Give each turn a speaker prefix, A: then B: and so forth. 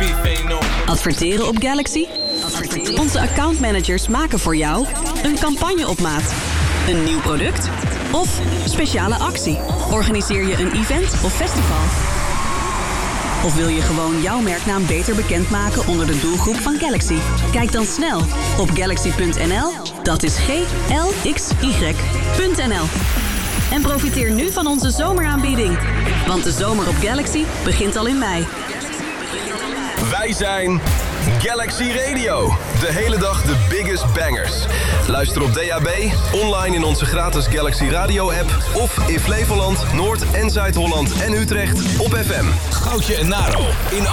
A: Adverteren op Galaxy? Onze accountmanagers maken voor jou een campagne op maat. Een nieuw product? Of speciale actie? Organiseer je een event of festival? Of wil je gewoon jouw merknaam beter bekendmaken onder de doelgroep van Galaxy? Kijk dan snel op galaxy.nl. Dat is GLXY.nl. En profiteer nu van onze zomeraanbieding. Want de zomer op Galaxy begint al in mei.
B: Wij zijn Galaxy Radio. De hele dag de biggest bangers. Luister op DAB, online in onze gratis Galaxy Radio app of in Flevoland, Noord- en Zuid-Holland en Utrecht op FM.
C: Goudje en Naro in